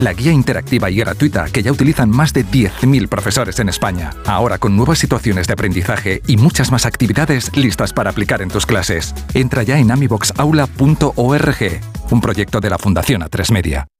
La guía interactiva y gratuita que ya utilizan más de 10.000 profesores en España. Ahora con nuevas situaciones de aprendizaje y muchas más actividades listas para aplicar en tus clases. Entra ya en amiboxaula.org, un proyecto de la Fundación A3 Media.